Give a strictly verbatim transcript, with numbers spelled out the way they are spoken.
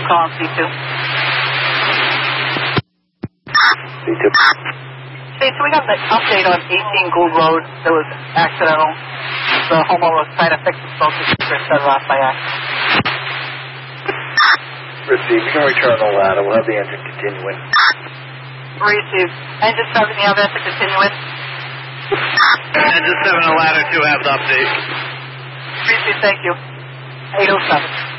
calling C two. C two. Hey, so we got an update on eighteen Gould Road that was accidental. The homeowner was trying to fix the smoke detector, set it off by accident. Receive. You can return the ladder. We'll have the engine continuing. Receive. Engine seven, you have engine continuing? Engine seven and ladder two have the update. Receive, thank you. eight oh seven.